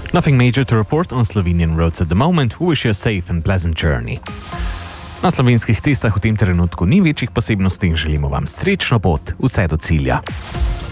Nothing major to report on Slovenian roads at the moment. We wish you a safe and pleasant journey. Na slovenskih cestah v tem trenutku ni večjih posebnosti in želimo vam srečno pot vse do cilja.